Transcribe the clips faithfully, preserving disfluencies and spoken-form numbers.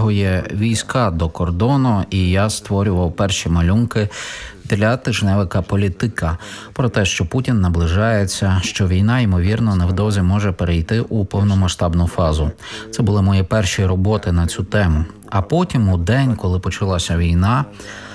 підтягує війська до кордону, і я створював перші малюнки для тижневика «Політика» про те, що Путін наближається, що війна, ймовірно, невдовзі може перейти у повномасштабну фазу. Це були мої перші роботи на цю тему. А потім, у день, коли почалася війна,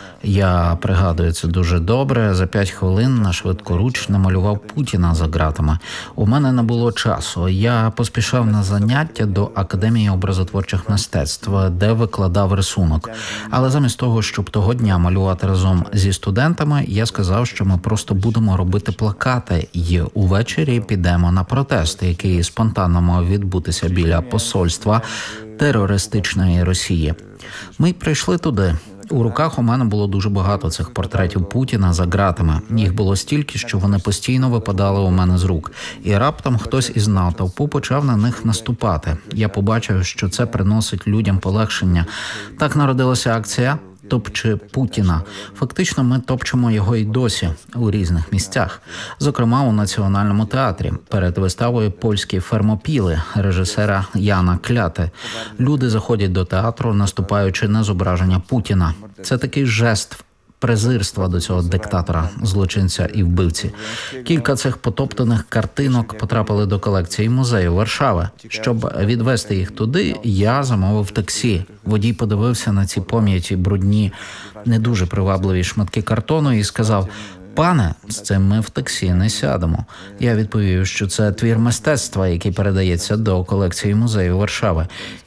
я пригадую це дуже добре, за п'ять хвилин на швидкоруч намалював Путіна за ґратами. У мене не було часу. Я поспішав на заняття до Академії образотворчих мистецтв, де викладав рисунок. Але замість того, щоб того дня малювати разом зі студентами, я сказав, що ми просто будемо робити плакати і увечері підемо на протест, який спонтанно мав відбутися біля посольства терористичної Росії. Ми прийшли туди. У руках у мене було дуже багато цих портретів Путіна за ґратами. Їх було стільки, що вони постійно випадали у мене з рук. І раптом хтось із натовпу почав на них наступати. Я побачив, що це приносить людям полегшення. Так народилася акція «Топчи Путіна». Фактично ми топчемо його і досі у різних місцях. Зокрема, у Національному театрі перед виставою «Польські фермопіли» режисера Яна Кляти. Люди заходять до театру, наступаючи на зображення Путіна. Це такий жест презирства до цього диктатора, злочинця і вбивці. Кілька цих потоптаних картинок потрапили до колекції музею Варшави. Щоб відвести їх туди, я замовив таксі. Водій подивився на ці пом'яті, брудні, не дуже привабливі шматки картону і сказав: «Пане, з цим ми в таксі не сядемо». Я відповів, що це твір мистецтва, який передається до колекції музею Варшави.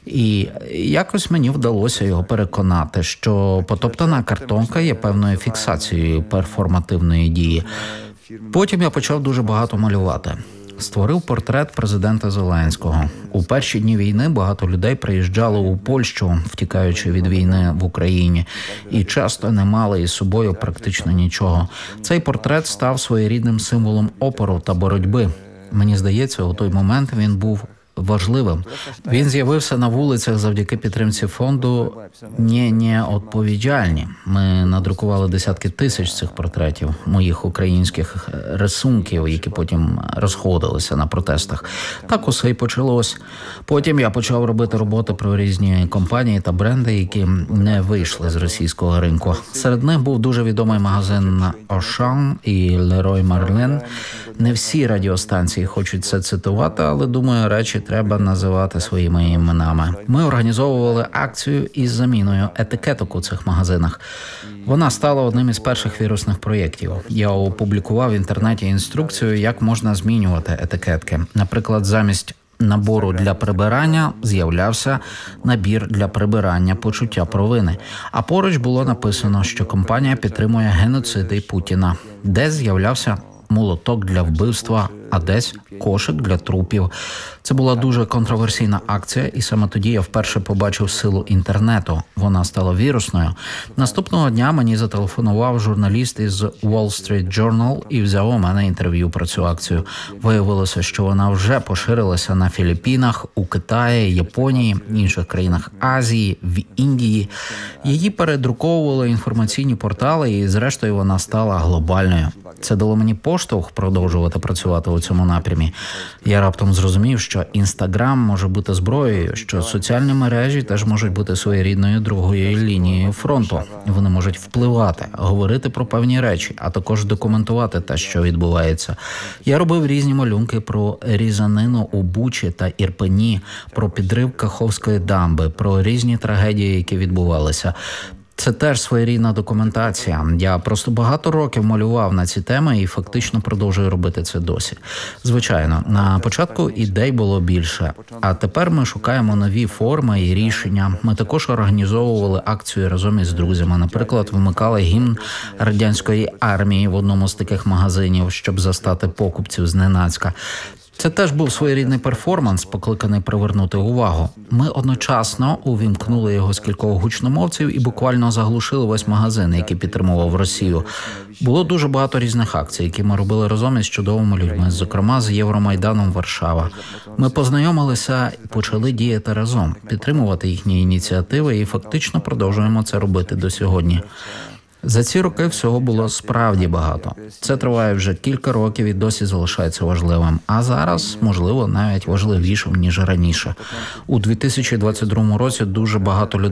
І якось мені вдалося його переконати, що потоптана картонка є певною фіксацією перформативної дії. Потім я почав дуже багато малювати. Створив портрет президента Зеленського. У перші дні війни багато людей приїжджало у Польщу, втікаючи від війни в Україні, і часто не мали із собою практично нічого. Цей портрет став своєрідним символом опору та боротьби. Мені здається, у той момент він був важливим. Він з'явився на вулицях завдяки підтримці фонду «Не неодповідальні». Ми надрукували десятки тисяч цих портретів, моїх українських рисунків, які потім розходилися на протестах. Так усе й почалось. Потім я почав робити роботи про різні компанії та бренди, які не вийшли з російського ринку. Серед них був дуже відомий магазин Auchan і Leroy Merlin. Не всі радіостанції хочуть це цитувати, але, думаю, речі треба називати своїми іменами. Ми організовували акцію із заміною етикеток у цих магазинах. Вона стала одним із перших вірусних проєктів. Я опублікував в інтернеті інструкцію, як можна змінювати етикетки. Наприклад, замість набору для прибирання з'являвся набір для прибирання почуття провини. А поруч було написано, що компанія підтримує геноциди Путіна, де з'являвся молоток для вбивства, а десь кошик для трупів. Це була дуже контроверсійна акція, і саме тоді я вперше побачив силу інтернету. Вона стала вірусною. Наступного дня мені зателефонував журналіст із Wall Street Journal і взяв у мене інтерв'ю про цю акцію. Виявилося, що вона вже поширилася на Філіппінах, у Китаї, Японії, інших країнах Азії, в Індії. Її передруковували інформаційні портали, і зрештою вона стала глобальною. Це дало мені поштовх продовжувати працювати у цьому напрямі. Я раптом зрозумів, що Інстаграм може бути зброєю, що соціальні мережі теж можуть бути своєрідною другою лінією фронту. Вони можуть впливати, говорити про певні речі, а також документувати те, що відбувається. Я робив різні малюнки про різанину у Бучі та Ірпені, про підрив Каховської дамби, про різні трагедії, які відбувалися. Це теж своєрідна документація. Я просто багато років малював на ці теми і фактично продовжую робити це досі. Звичайно, на початку ідей було більше, а тепер ми шукаємо нові форми і рішення. Ми також організовували акцію разом із друзями. Наприклад, вмикали гімн радянської армії в одному з таких магазинів, щоб застати покупців зненацька. Це теж був своєрідний перформанс, покликаний привернути увагу. Ми одночасно увімкнули його з кількох гучномовців і буквально заглушили весь магазин, який підтримував Росію. Було дуже багато різних акцій, які ми робили разом із чудовими людьми, зокрема з Євромайданом Варшава. Ми познайомилися і почали діяти разом, підтримувати їхні ініціативи і фактично продовжуємо це робити до сьогодні. За ці роки всього було справді багато. Це триває вже кілька років і досі залишається важливим. А зараз, можливо, навіть важливішим, ніж раніше. У дві тисячі двадцять другому році дуже багато людей